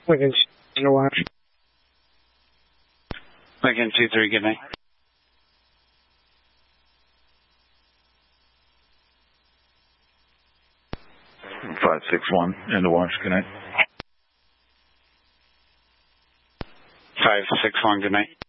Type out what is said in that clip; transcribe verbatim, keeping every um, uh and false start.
Lincoln two, watch. Lincoln two three, good night. five six one, end of watch, good night. five six one, good night.